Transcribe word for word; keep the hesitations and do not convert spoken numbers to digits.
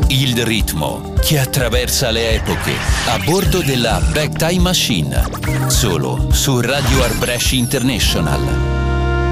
Il ritmo che attraversa le epoche a bordo della Back Time Machine, solo su Radio Art Brash International.